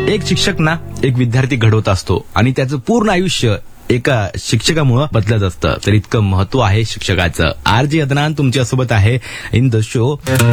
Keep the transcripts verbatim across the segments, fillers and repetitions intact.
एक शिक्षक ना एक विद्यार्थी घडवत असतो आणि त्याचं पूर्ण आयुष्य एका शिक्षकामुळे बदलत असतं. तर इतकं महत्व आहे शिक्षकाचं. आर जे अदनान तुमच्यासोबत आहे इन द शो.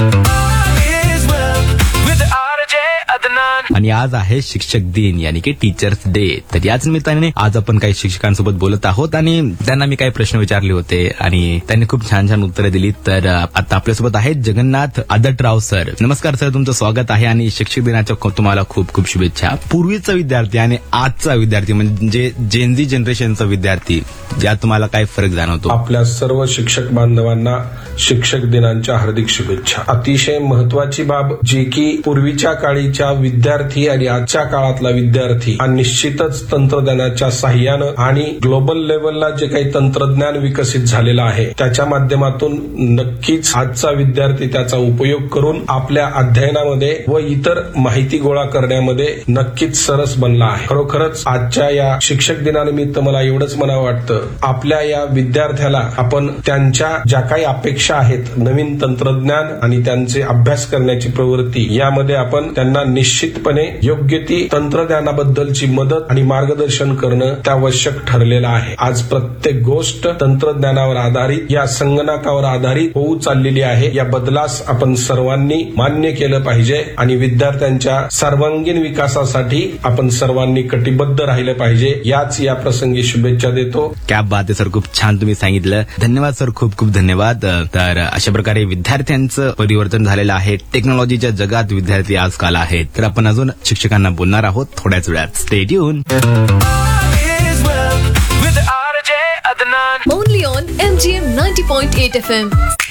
आणि आज आहे शिक्षक दिन यानी की टीचर्स डे. तर याच निमित्ताने आज आपण काही शिक्षकांसोबत बोलत आहोत आणि त्यांना मी काही प्रश्न विचारले होते आणि त्यांनी खूप छान छान उत्तरं दिली. तर आता आपल्यासोबत आहेत जगन्नाथ आदटराव सर. नमस्कार सर, तुमचं स्वागत आहे आणि शिक्षक दिनाच्या तुम्हाला खूप खूप शुभेच्छा. पूर्वीचा विद्यार्थी आणि आजचा विद्यार्थी म्हणजे जेनझी जनरेशनचा विद्यार्थी यात तुम्हाला काय फरक जाणवतो? आपल्या सर्व शिक्षक बांधवांना शिक्षक दिनाच्या हार्दिक शुभेच्छा. अतिशय महत्वाची बाब जी की पूर्वीच्या काळीच्या विद्यार्थी आणि आजच्या काळातला विद्यार्थी हा निश्चितच तंत्रज्ञानाच्या साह्यानं आणि ग्लोबल लेवलला जे काही तंत्रज्ञान विकसित झालेलं आहे त्याच्या माध्यमातून नक्कीच आजचा विद्यार्थी त्याचा उपयोग करून आपल्या अध्ययनामध्ये व इतर माहिती गोळा करण्यामध्ये नक्कीच सरस बनला आहे. खरोखरच आजच्या या शिक्षक दिनानिमित्त मला एवढंच म्हणावं वाटतं, आपल्या या विद्यार्थ्याला आपण त्यांच्या ज्या काही अपेक्षा आहेत नवीन तंत्रज्ञान आणि त्यांचे अभ्यास करण्याची प्रवृत्ती यामध्ये आपण त्यांना निश्चितपणे योग्य ती तंत्रज्ञानाबद्दलची मदत आणि मार्गदर्शन करणं त्यावश्यक ठरलेलं आहे. आज प्रत्येक गोष्ट तंत्रज्ञानावर आधारित या संगणकावर आधारित होऊ चाललेली आहे. या बदलास आपण सर्वांनी मान्य केलं पाहिजे आणि विद्यार्थ्यांच्या सर्वांगीण विकासासाठी आपण सर्वांनी कटिबद्ध राहिलं पाहिजे. याच या प्रसंगी शुभेच्छा देतो. क्या बात आहे सर, खूप छान तुम्ही सांगितलं. धन्यवाद सर, खूप खूप धन्यवाद. तर अशा प्रकारे विद्यार्थ्यांचं परिवर्तन झालेलं आहे. टेक्नॉलॉजीच्या जगात विद्यार्थी आजकाल आहेत. तर आपण अजून शिक्षकांना बोलणार आहोत थोड्याच वेळात. Stay tune. Only on M G M ninety point eight F M.